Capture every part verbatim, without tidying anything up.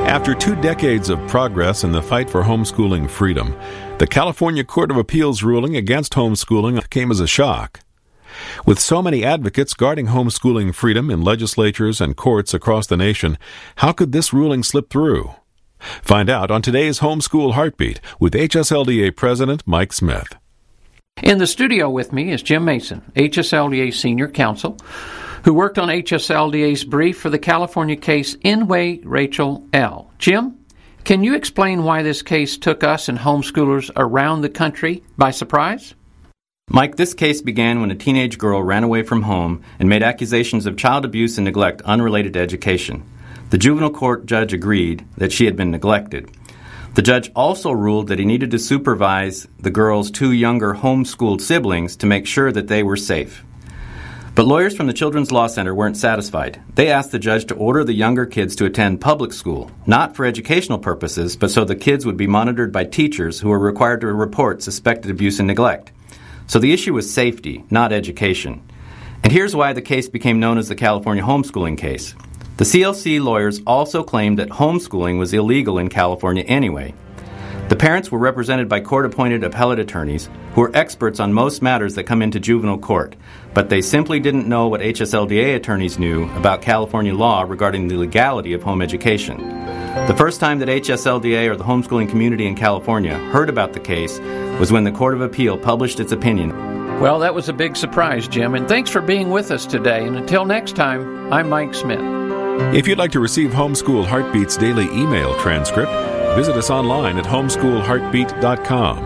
After two decades of progress in the fight for homeschooling freedom, the California Court of Appeals ruling against homeschooling came as a shock. With so many advocates guarding homeschooling freedom in legislatures and courts across the nation, how could this ruling slip through? Find out on today's Homeschool Heartbeat with H S L D A President Mike Smith. In the studio with me is Jim Mason, H S L D A Senior Counsel, who worked on H S L D A's brief for the California case Inouye Rachel L. Jim, can you explain why this case took us and homeschoolers around the country by surprise? Mike, this case began when a teenage girl ran away from home and made accusations of child abuse and neglect unrelated to education. The juvenile court judge agreed that she had been neglected. The judge also ruled that he needed to supervise the girl's two younger homeschooled siblings to make sure that they were safe. But lawyers from the Children's Law Center weren't satisfied. They asked the judge to order the younger kids to attend public school, not for educational purposes, but so the kids would be monitored by teachers who were required to report suspected abuse and neglect. So the issue was safety, not education. And here's why the case became known as the California homeschooling case. The C L C lawyers also claimed that homeschooling was illegal in California anyway. The parents were represented by court-appointed appellate attorneys who are experts on most matters that come into juvenile court, but they simply didn't know what H S L D A attorneys knew about California law regarding the legality of home education. The first time that H S L D A or the homeschooling community in California heard about the case was when the Court of Appeal published its opinion. Well, that was a big surprise, Jim, and thanks for being with us today. And until next time, I'm Mike Smith. If you'd like to receive Homeschool Heartbeat's daily email transcript, visit us online at homeschool heartbeat dot com.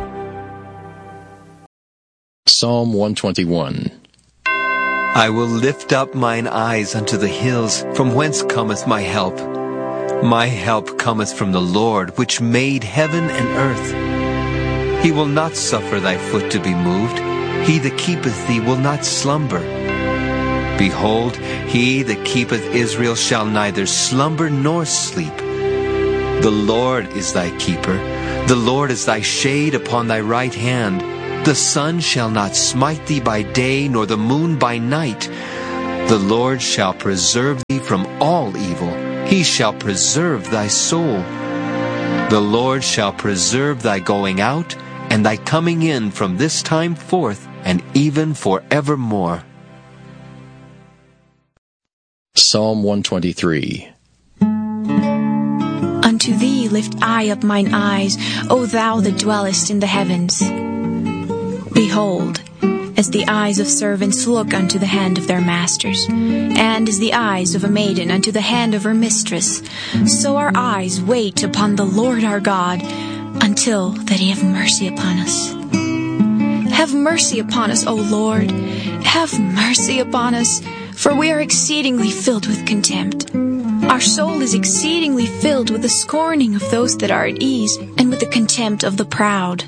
Psalm one twenty-one. I will lift up mine eyes unto the hills, from whence cometh my help. My help cometh from the Lord, which made heaven and earth. He will not suffer thy foot to be moved. He that keepeth thee will not slumber. Behold, he that keepeth Israel shall neither slumber nor sleep. The Lord is thy keeper. The Lord is thy shade upon thy right hand. The sun shall not smite thee by day, nor the moon by night. The Lord shall preserve thee from all evil. He shall preserve thy soul. The Lord shall preserve thy going out and thy coming in from this time forth and even forevermore. Psalm one twenty-three. Unto thee lift I up mine eyes, O thou that dwellest in the heavens. Behold, as the eyes of servants look unto the hand of their masters, and as the eyes of a maiden unto the hand of her mistress, so our eyes wait upon the Lord our God, until that he have mercy upon us. Have mercy upon us, O Lord. Have mercy upon us, for we are exceedingly filled with contempt. Our soul is exceedingly filled with the scorning of those that are at ease, and with the contempt of the proud.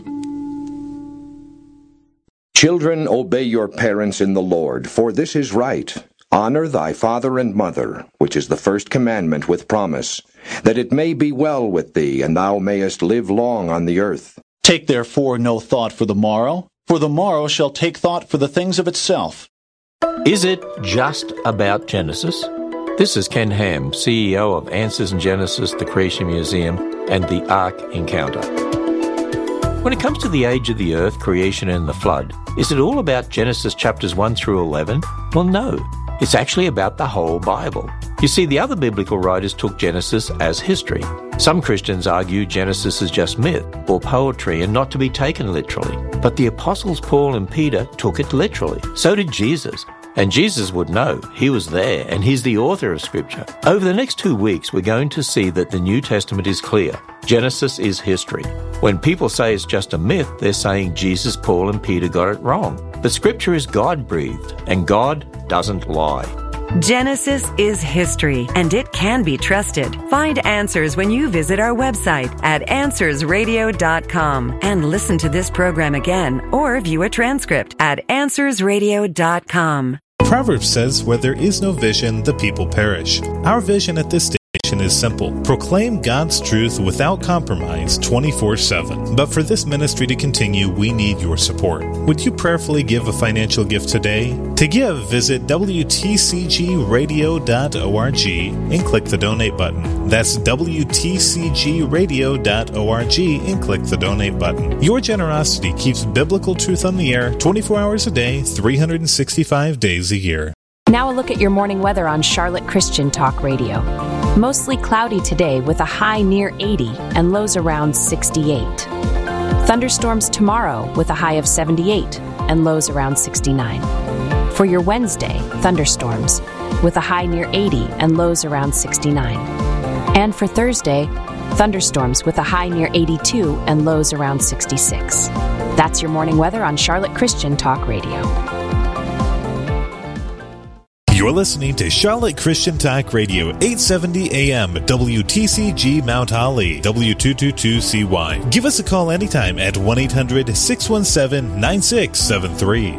Children, obey your parents in the Lord, for this is right. Honor thy father and mother, which is the first commandment with promise, that it may be well with thee, and thou mayest live long on the earth. Take therefore no thought for the morrow, for the morrow shall take thought for the things of itself. Is it just about Genesis? This is Ken Ham, C E O of Answers in Genesis, the Creation Museum, and the Ark Encounter. When it comes to the age of the earth, creation, and the flood, is it all about Genesis chapters one through eleven? Well, no. It's actually about the whole Bible. You see, the other biblical writers took Genesis as history. Some Christians argue Genesis is just myth or poetry and not to be taken literally. But the apostles Paul and Peter took it literally. So did Jesus. And Jesus would know. He was there, and he's the author of Scripture. Over the next two weeks, we're going to see that the New Testament is clear. Genesis is history. When people say it's just a myth, they're saying Jesus, Paul, and Peter got it wrong. But Scripture is God-breathed, and God doesn't lie. Genesis is history, and it can be trusted. Find answers when you visit our website at answers radio dot com and listen to this program again or view a transcript at answers radio dot com. Proverbs says, where there is no vision, the people perish. Our vision at this station is simple. Proclaim God's truth without compromise twenty-four seven. But for this ministry to continue, we need your support. Would you prayerfully give a financial gift today? To give, visit W T C G radio dot org and click the donate button. That's W T C G radio dot org and click the donate button. Your generosity keeps biblical truth on the air twenty-four hours a day, three hundred sixty-five days a year. Now a look at your morning weather on Charlotte Christian Talk Radio. Mostly cloudy today with a high near eighty and lows around sixty-eight. Thunderstorms tomorrow with a high of seventy-eight and lows around sixty-nine. For your Wednesday, thunderstorms with a high near eighty and lows around sixty-nine. And for Thursday, thunderstorms with a high near eighty-two and lows around sixty-six. That's your morning weather on Charlotte Christian Talk Radio. You're listening to Charlotte Christian Talk Radio, eight seventy A M, W T C G Mount Holly, W two twenty-two C Y. Give us a call anytime at one eight hundred six one seven nine six seven three.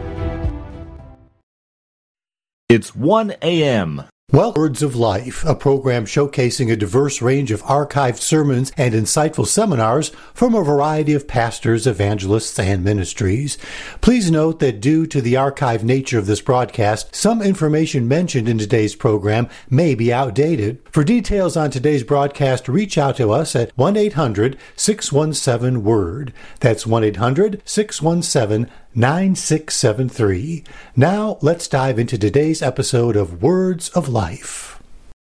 It's one A M. Well, Words of Life, a program showcasing a diverse range of archived sermons and insightful seminars from a variety of pastors, evangelists, and ministries. Please note that due to the archived nature of this broadcast, some information mentioned in today's program may be outdated. For details on today's broadcast, reach out to us at one eight hundred six one seven word. That's one eight hundred six one seven nine six seven three. Now, let's dive into today's episode of Words of Life.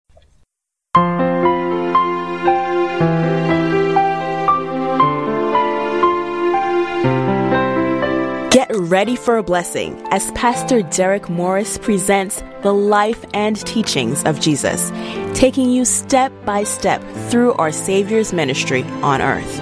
Get ready for a blessing as Pastor Derek Morris presents the life and teachings of Jesus, taking you step by step through our Savior's ministry on earth.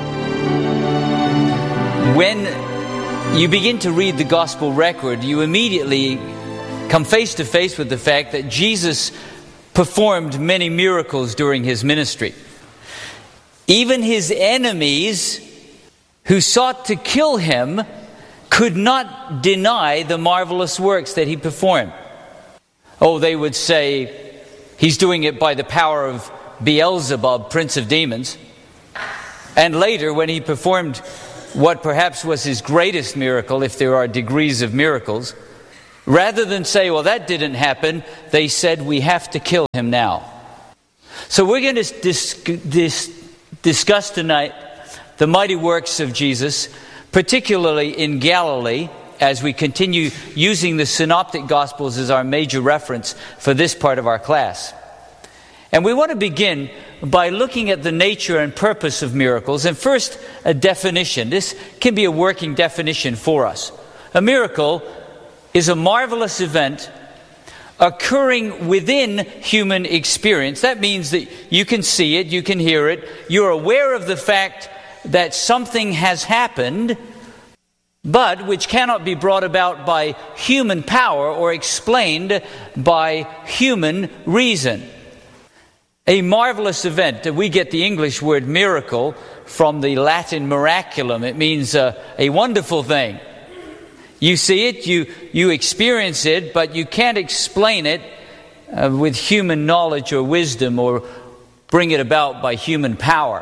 When you begin to read the gospel record, you immediately come face to face with the fact that Jesus performed many miracles during his ministry. Even his enemies who sought to kill him could not deny the marvelous works that he performed. Oh, they would say, he's doing it by the power of Beelzebub, prince of demons. And later, when he performed what perhaps was his greatest miracle, if there are degrees of miracles, rather than say, well, that didn't happen, they said, we have to kill him now. So we're going to dis- dis- discuss tonight the mighty works of Jesus, particularly in Galilee, as we continue using the Synoptic Gospels as our major reference for this part of our class. And we want to begin by looking at the nature and purpose of miracles. And first, a definition. This can be a working definition for us. A miracle is a marvelous event occurring within human experience. That means that you can see it, you can hear it, you're aware of the fact that something has happened, but which cannot be brought about by human power or explained by human reason. A marvelous event. We get the English word miracle from the Latin miraculum. It means uh, a wonderful thing. You see it, you, you experience it, but you can't explain it uh, with human knowledge or wisdom or bring it about by human power.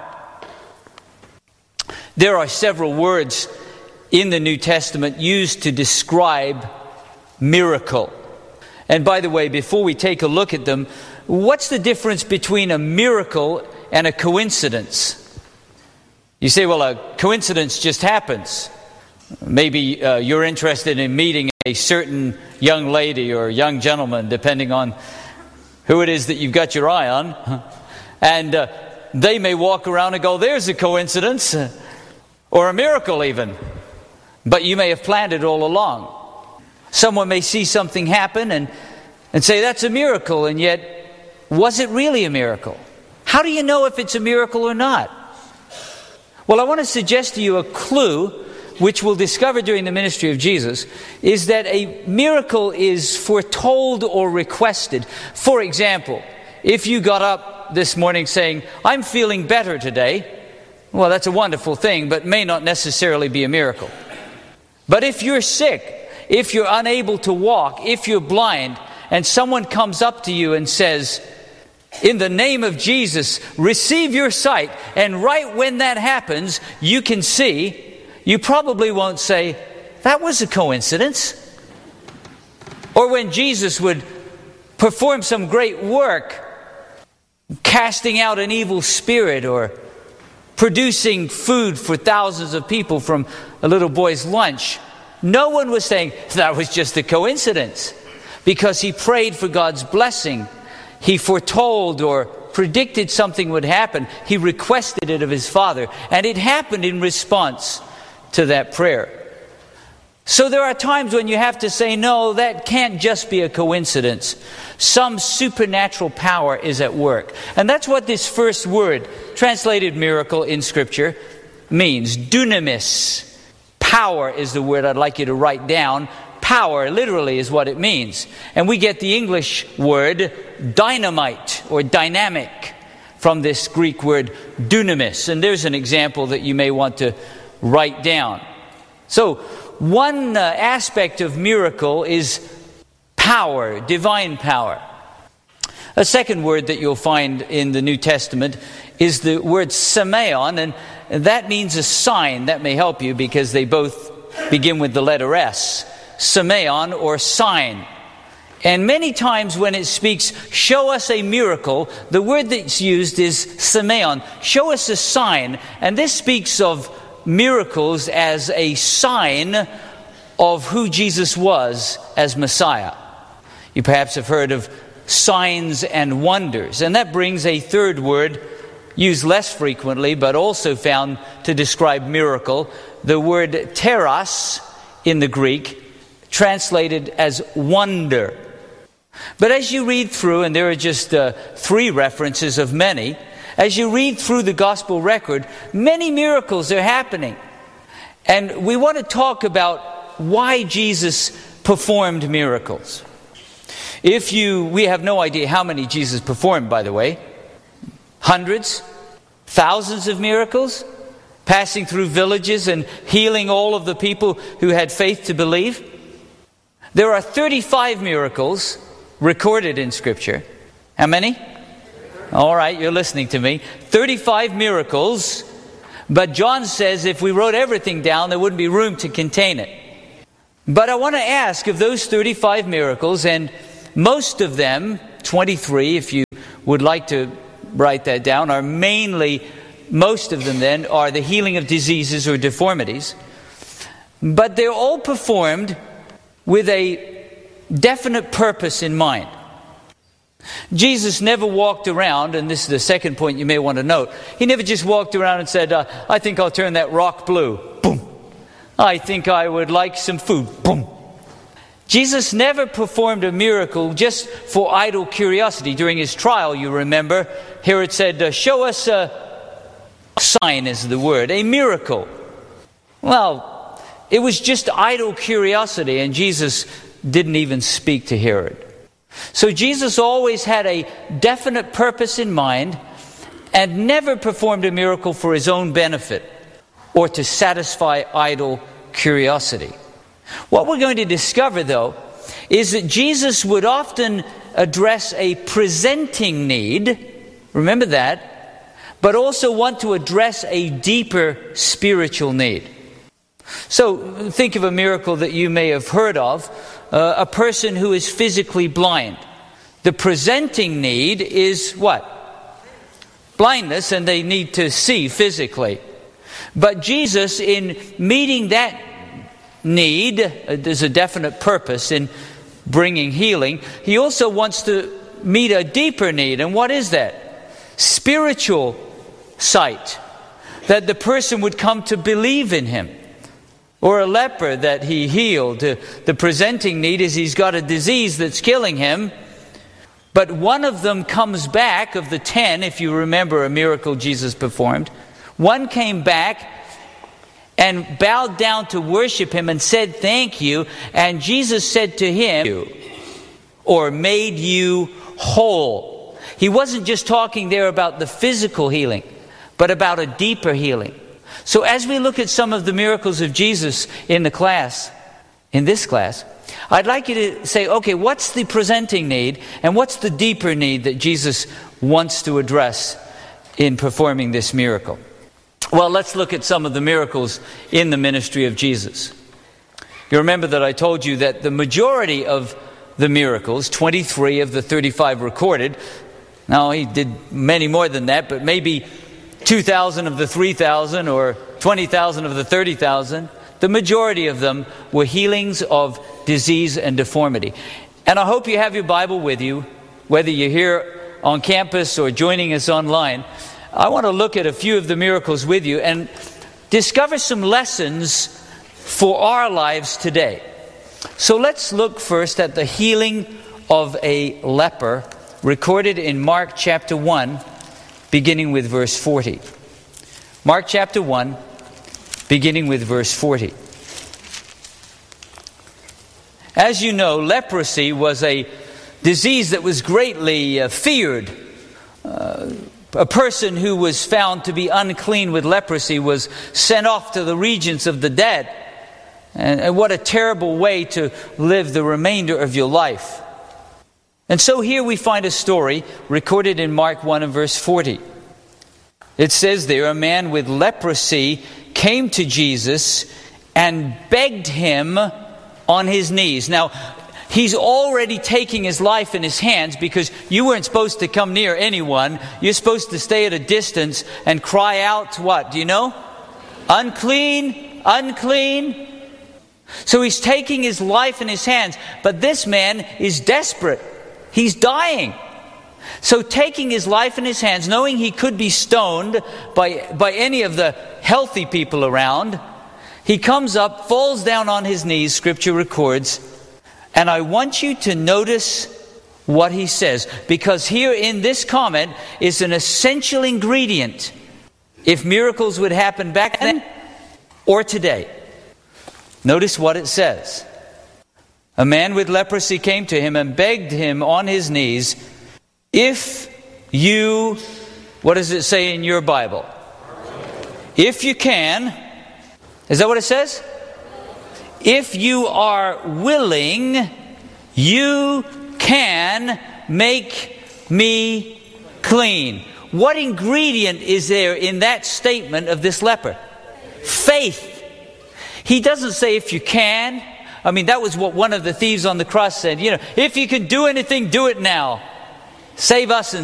There are several words in the New Testament used to describe miracle. And by the way, before we take a look at them, what's the difference between a miracle and a coincidence? You say, well, a coincidence just happens. Maybe uh, you're interested in meeting a certain young lady or young gentleman, depending on who it is that you've got your eye on. And uh, they may walk around and go, there's a coincidence, or a miracle even. But you may have planned it all along. Someone may see something happen and, and say, that's a miracle, and yet, was it really a miracle? How do you know if it's a miracle or not? Well, I want to suggest to you a clue, which we'll discover during the ministry of Jesus, is that a miracle is foretold or requested. For example, if you got up this morning saying, I'm feeling better today, well, that's a wonderful thing, but may not necessarily be a miracle. But if you're sick, if you're unable to walk, if you're blind, and someone comes up to you and says, In the name of Jesus, receive your sight. And right when that happens, you can see, you probably won't say, that was a coincidence. Or when Jesus would perform some great work, casting out an evil spirit or producing food for thousands of people from a little boy's lunch, no one was saying that was just a coincidence, because he prayed for God's blessing. He foretold or predicted something would happen. He requested it of his Father, and it happened in response to that prayer. So there are times when you have to say, no, that can't just be a coincidence. Some supernatural power is at work. And that's what this first word, translated miracle in Scripture, means. Dunamis. Power is the word I'd like you to write down. Power literally is what it means. And we get the English word dynamite or dynamic from this Greek word dunamis. And there's an example that you may want to write down. So, one uh, aspect of miracle is power, divine power. A second word that you'll find in the New Testament is the word semeion, and that means a sign. That may help you because they both begin with the letter S. Semeion or sign. And many times when it speaks, show us a miracle, the word that's used is semeion. Show us a sign. And this speaks of miracles as a sign of who Jesus was as Messiah. You perhaps have heard of signs and wonders, and that brings a third word used less frequently but also found to describe miracle, the word teras in the Greek, translated as wonder. But as you read through, and there are just uh, three references of many, as you read through the gospel record, many miracles are happening. And we want to talk about why Jesus performed miracles. If you, we have no idea how many Jesus performed, by the way. Hundreds, thousands of miracles, passing through villages and healing all of the people who had faith to believe. There are thirty-five miracles recorded in Scripture. How many? All right, you're listening to me. thirty-five miracles, but John says if we wrote everything down, there wouldn't be room to contain it. But I want to ask, of those thirty-five miracles, and most of them, twenty-three, if you would like to write that down, are mainly, most of them then, are the healing of diseases or deformities. But they're all performed with a definite purpose in mind. Jesus never walked around, and this is the second point you may want to note, he never just walked around and said, uh, I think I'll turn that rock blue. Boom. I think I would like some food. Boom. Jesus never performed a miracle just for idle curiosity. During his trial, you remember, here it said, uh, show us a sign is the word, a miracle. Well, it was just idle curiosity, and Jesus didn't even speak to Herod. So Jesus always had a definite purpose in mind and never performed a miracle for his own benefit or to satisfy idle curiosity. What we're going to discover, though, is that Jesus would often address a presenting need, remember that, but also want to address a deeper spiritual need. So think of a miracle that you may have heard of. Uh, a person who is physically blind. The presenting need is what? Blindness, and they need to see physically. But Jesus, in meeting that need, uh, there's a definite purpose in bringing healing. He also wants to meet a deeper need. And what is that? Spiritual sight. That the person would come to believe in him. Or a leper that he healed. The presenting need is he's got a disease that's killing him. But one of them comes back, of the ten, if you remember a miracle Jesus performed. One came back and bowed down to worship him and said thank you. And Jesus said to him, or made you whole. He wasn't just talking there about the physical healing, but about a deeper healing. So as we look at some of the miracles of Jesus in the class, in this class, I'd like you to say, okay, what's the presenting need and what's the deeper need that Jesus wants to address in performing this miracle? Well, let's look at some of the miracles in the ministry of Jesus. You remember that I told you that the majority of the miracles, twenty-three of the thirty-five recorded, now he did many more than that, but maybe two thousand of the three thousand or twenty thousand of the thirty thousand, the majority of them were healings of disease and deformity. And I hope you have your Bible with you, whether you're here on campus or joining us online. I want to look at a few of the miracles with you and discover some lessons for our lives today. So let's look first at the healing of a leper recorded in Mark chapter one, beginning with verse forty. Mark chapter one, beginning with verse forty. As you know, leprosy was a disease that was greatly uh, feared. Uh, a person who was found to be unclean with leprosy was sent off to the regions of the dead. And, and what a terrible way to live the remainder of your life. And so here we find a story recorded in Mark one and verse forty. It says there, a man with leprosy came to Jesus and begged him on his knees. Now, he's already taking his life in his hands because you weren't supposed to come near anyone. You're supposed to stay at a distance and cry out, what? Do you know? Unclean, unclean. So he's taking his life in his hands. But this man is desperate. He's dying. So taking his life in his hands, knowing he could be stoned by, by any of the healthy people around, he comes up, falls down on his knees, Scripture records, and I want you to notice what he says, because here in this comment is an essential ingredient if miracles would happen back then or today. Notice what it says. A man with leprosy came to him and begged him on his knees, if you, what does it say in your Bible? If you can, is that what it says? If you are willing, you can make me clean. What ingredient is there in that statement of this leper? Faith. He doesn't say if you can. I mean, that was what one of the thieves on the cross said. You know, if you can do anything, do it now. Save us and